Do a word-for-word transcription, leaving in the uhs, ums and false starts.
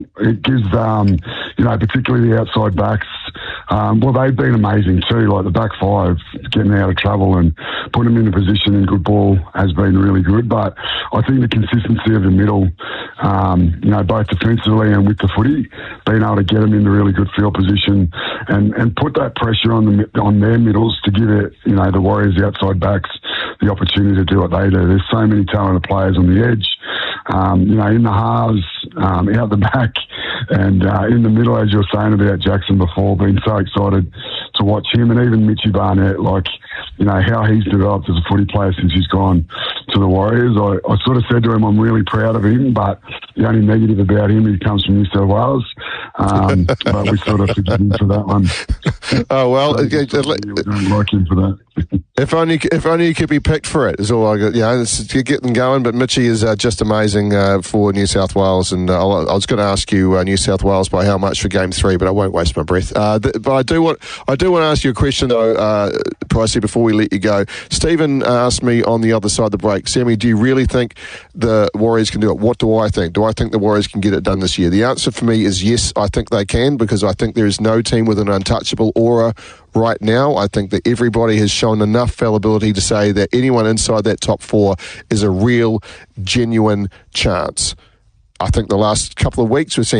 It gives, um, you know, particularly the outside backs, um, well, they've been amazing too. Like the back five, getting out of trouble and putting them in a position in good ball has been really good. But I think the consistency of the middle, um, you know, both defensively and with the footy, being able to get them in the really good field position and, and put that pressure on the on their middles to give it, you know, the Warriors, the outside backs, the opportunity to do what they do. There's so many talented players on the edge, um, you know, in the halves, um, out the back, and uh, in the middle, as you were saying about Jackson before, been so excited to watch him, and even Mitchie Barnett, like, you know, how he's developed as a footy player since he's gone to the Warriors. I, I sort of said to him, I'm really proud of him, but the only negative about him, he comes from New South Wales. Um, but we sort of forgive him for that one. Oh, well, So, okay, we don't like him for that. If only, if only you could be picked for it, is all I got. You know, it's to get them going. But Mitchie is uh, just amazing uh, for New South Wales. And uh, I'll, I was going to ask you uh, New South Wales by how much for Game Three, but I won't waste my breath. Uh, th- but I do want, I do want to ask you a question though, uh, Pricey, before we let you go. Stephen asked me on the other side of the break, Sammy, do you really think the Warriors can do it? What do I think? Do I think the Warriors can get it done this year? The answer for me is yes. I think they can, because I think there is no team with an untouchable aura right now. I think that everybody has shown enough fallibility to say that anyone inside that top four is a real, genuine chance. I think the last couple of weeks we've seen